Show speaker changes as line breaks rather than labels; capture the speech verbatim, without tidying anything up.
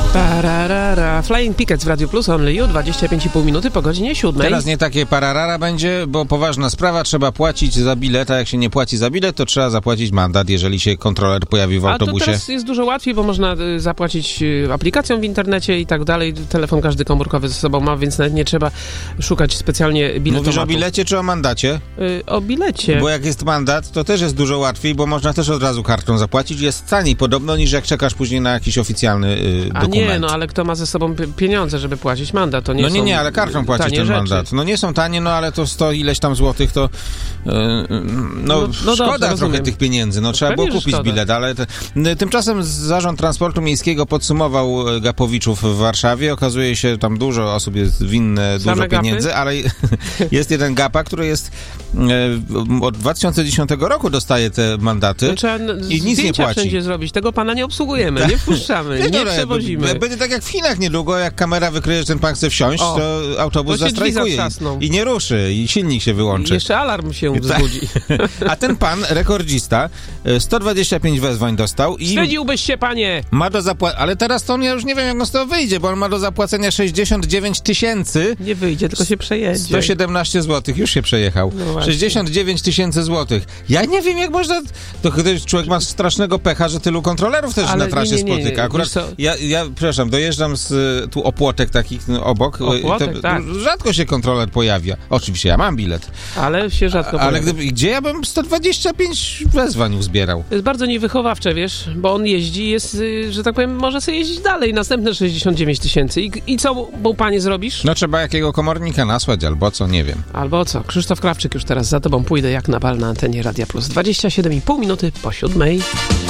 Pararara. Flying Pickets w Radio Plus Only You, dwadzieścia pięć i pół minuty po godzinie siódmej.
Teraz nie takie pararara będzie, bo poważna sprawa, trzeba płacić za bilet, a jak się nie płaci za bilet, to trzeba zapłacić mandat, jeżeli się kontroler pojawi w autobusie.
A to teraz jest dużo łatwiej, bo można y, zapłacić y, aplikacją w internecie i tak dalej. Telefon każdy komórkowy ze sobą ma, więc nawet nie trzeba szukać specjalnie biletomatu.
Mówisz o bilecie czy o mandacie?
Y, o bilecie.
Bo jak jest mandat, to też jest dużo łatwiej, bo można też od razu kartą zapłacić. Jest taniej podobno, niż jak czekasz później na jakiś oficjalny y,
a
dokument.
Nie, no ale kto ma ze sobą pieniądze, żeby płacić mandat? To nie
no nie,
są
nie, ale kartą płacisz ten
rzeczy.
mandat. No nie są tanie, no ale to sto ileś tam złotych, to yy, no,
no, no
szkoda
dobrze,
trochę tych pieniędzy. No trzeba
Pewnie,
było kupić
szkoda.
bilet, ale te, tymczasem Zarząd Transportu Miejskiego podsumował gapowiczów w Warszawie. Okazuje się, tam dużo osób jest winne
Same
dużo
gapy?
pieniędzy, ale jest jeden gapa, który jest e, od dwa tysiące dziesiątego roku dostaje te mandaty
No, trzeba
i nic nie płaci.
wszędzie zrobić. Tego pana nie obsługujemy, nie wpuszczamy,
Nie,
nie
dobra,
przewozimy.
Będzie tak jak w Chinach niedługo, jak kamera wykryje, że ten pan chce wsiąść,
O,
to autobus
to się drzwi
zastrajkuje
zatrzasną.
i, i nie ruszy, i silnik się wyłączy.
I jeszcze alarm się wzbudzi.
A ten pan, rekordzista, sto dwadzieścia pięć wezwań dostał i
Wstydziłbyś się, panie!
ma do zapłacenia, ale teraz to on, ja już nie wiem, jak on z tego wyjdzie, bo on ma do zapłacenia sześćdziesiąt dziewięć tysięcy
Nie wyjdzie, tylko się przejedzie.
sto siedemnaście złotych, już się przejechał.
No właśnie.
sześćdziesiąt dziewięć tysięcy złotych. Ja nie wiem, jak można... To ktoś, człowiek ma strasznego pecha, że tylu kontrolerów też
Ale
na trasie
nie, nie, nie,
spotyka.
nie.
Akurat
Wiesz co?
ja, ja, przepraszam, dojeżdżam z y, tu opłotek takich no, obok.
Opłotek,
to,
tak.
Rzadko się kontroler pojawia. Oczywiście, ja mam bilet.
Ale się rzadko
Ale
pojawia.
gdyby, gdzie ja bym sto dwadzieścia pięć wezwań uzbierał?
To jest bardzo niewychowawcze, wiesz, bo on jeździ, jest, y, że tak powiem, może sobie jeździć dalej, następne sześćdziesiąt dziewięć tysięcy. I, I co, bo panie zrobisz?
No trzeba jakiego komornika nasłać, albo co, nie wiem.
Albo co? Krzysztof Krawczyk już teraz za tobą pójdę jak na bal na antenie Radia Plus. dwadzieścia siedem i pół minuty po siódmej.